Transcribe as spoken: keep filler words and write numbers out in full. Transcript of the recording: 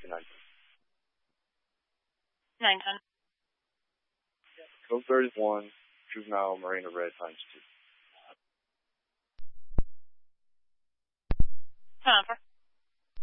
nine ten. nine ten. Code thirty-one, juvenile Marina Red times two.